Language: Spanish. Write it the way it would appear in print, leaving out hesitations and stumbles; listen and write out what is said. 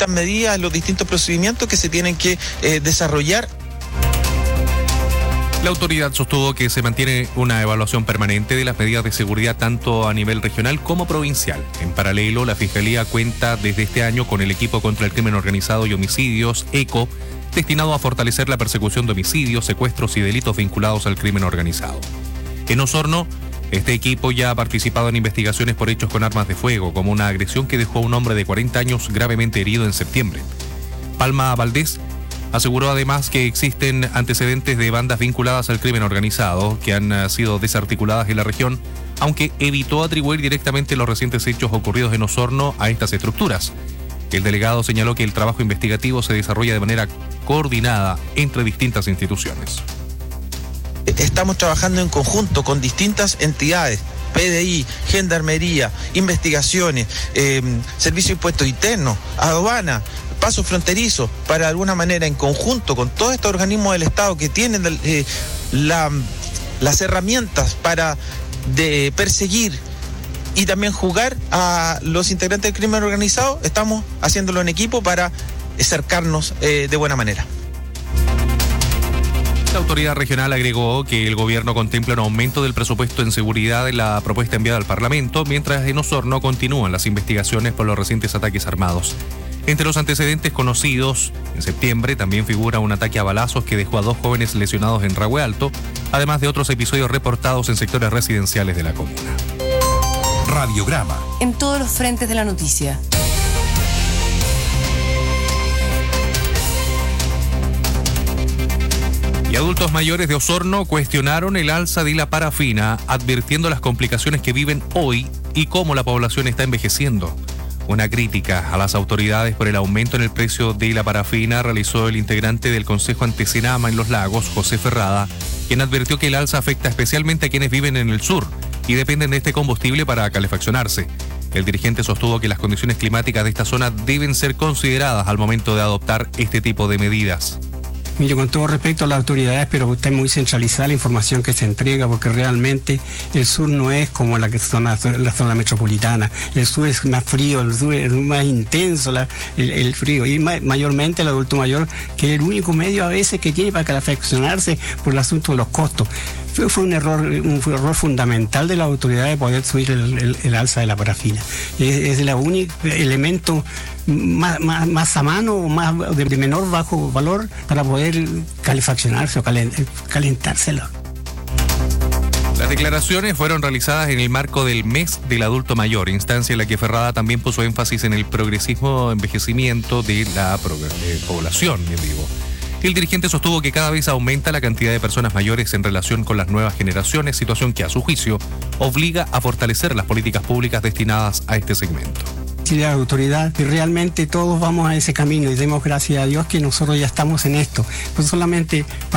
distintas medidas, los distintos procedimientos que se tienen que desarrollar. La autoridad sostuvo que se mantiene una evaluación permanente de las medidas de seguridad tanto a nivel regional como provincial. En paralelo, la Fiscalía cuenta desde este año con el equipo contra el crimen organizado y homicidios, ECO, destinado a fortalecer la persecución de homicidios, secuestros y delitos vinculados al crimen organizado. En Osorno, este equipo ya ha participado en investigaciones por hechos con armas de fuego, como una agresión que dejó a un hombre de 40 años gravemente herido en septiembre. Palma Valdés aseguró además que existen antecedentes de bandas vinculadas al crimen organizado que han sido desarticuladas en la región, aunque evitó atribuir directamente los recientes hechos ocurridos en Osorno a estas estructuras. El delegado señaló que el trabajo investigativo se desarrolla de manera coordinada entre distintas instituciones. Estamos trabajando en conjunto con distintas entidades, PDI, Gendarmería, investigaciones, Servicio de Impuestos Internos, aduana, paso fronterizo, para de alguna manera en conjunto con todos estos organismos del Estado que tienen las herramientas para perseguir y también jugar a los integrantes del crimen organizado, estamos haciéndolo en equipo para acercarnos de buena manera. La autoridad regional agregó que el gobierno contempla un aumento del presupuesto en seguridad en la propuesta enviada al Parlamento, mientras en Osorno continúan las investigaciones por los recientes ataques armados. Entre los antecedentes conocidos, en septiembre también figura un ataque a balazos que dejó a 2 jóvenes lesionados en Rahue Alto, además de otros episodios reportados en sectores residenciales de la comuna. Radiograma. En todos los frentes de la noticia. Y adultos mayores de Osorno cuestionaron el alza de la parafina, advirtiendo las complicaciones que viven hoy y cómo la población está envejeciendo. Una crítica a las autoridades por el aumento en el precio de la parafina realizó el integrante del Consejo Antesenama en Los Lagos, José Ferrada, quien advirtió que el alza afecta especialmente a quienes viven en el sur y dependen de este combustible para calefaccionarse. El dirigente sostuvo que las condiciones climáticas de esta zona deben ser consideradas al momento de adoptar este tipo de medidas. Mire, con todo respeto a las autoridades, pero está muy centralizada la información que se entrega, porque realmente el sur no es como la zona metropolitana. El sur es más frío, el sur es más intenso el frío, y mayormente el adulto mayor, que es el único medio a veces que tiene para calefaccionarse por el asunto de los costos. Fue un error fundamental de la autoridad de poder subir el alza de la parafina. Es el único elemento más a mano o más de menor bajo valor para poder calefaccionarse o calentárselo. Las declaraciones fueron realizadas en el marco del mes del adulto mayor, instancia en la que Ferrada también puso énfasis en el progresivo envejecimiento de la población en vivo. El dirigente sostuvo que cada vez aumenta la cantidad de personas mayores en relación con las nuevas generaciones, situación que a su juicio obliga a fortalecer las políticas públicas destinadas a este segmento. Y la autoridad, y realmente todos vamos a ese camino y demos gracias a Dios que nosotros ya estamos en esto, pues solamente